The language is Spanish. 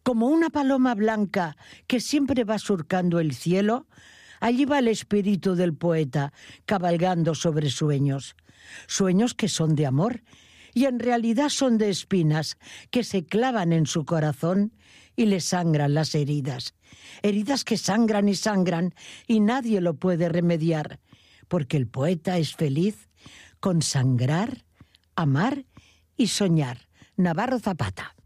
Como una paloma blanca que siempre va surcando el cielo, allí va el espíritu del poeta, cabalgando sobre sueños. Sueños que son de amor y en realidad son de espinas que se clavan en su corazón y le sangran las heridas. Heridas que sangran y nadie lo puede remediar, porque el poeta es feliz con sangrar, amar y soñar. Navarro Zapata.